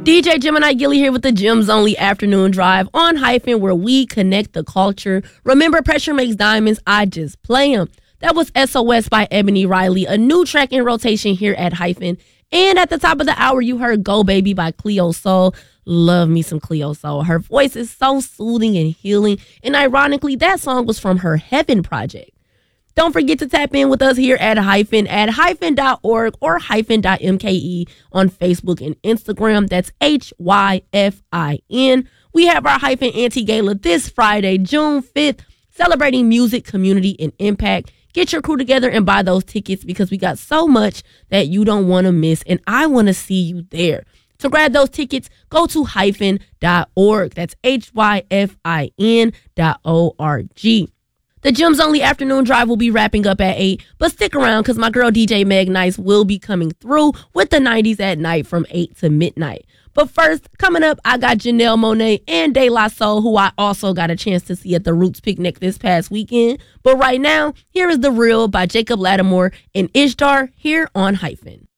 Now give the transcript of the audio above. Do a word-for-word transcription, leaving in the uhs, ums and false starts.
D J Gemini Gilly here with the Gems Only Afternoon Drive on Hyphen, where we connect the culture. Remember, pressure makes diamonds. I just play them. That was S O S by Ebony Riley, a new track in rotation here at Hyphen. And at the top of the hour, you heard Go Baby by Cleo Sol. Love me some Cleo Sol. Her voice is so soothing and healing. And ironically, that song was from her Heaven project. Don't forget to tap in with us here at Hyphen at hyphen dot org or hyphen dot m k e on Facebook and Instagram. That's H Y F I N. We have our Hyphen Anti-Gala this Friday, June fifth, celebrating music, community, and impact. Get your crew together and buy those tickets because we got so much that you don't want to miss, and I want to see you there. To grab those tickets, go to hyphen dot org. That's H Y F I N dot O R G. The Gems Only Afternoon Drive will be wrapping up at eight, but stick around because my girl D J Meg Nice will be coming through with the nineties at night from eight to midnight. But first, coming up, I got Janelle Monáe and De La Soul, who I also got a chance to see at the Roots Picnic this past weekend. But right now, here is The Real by Jacob Latimore and Ishtar here on Hyphen.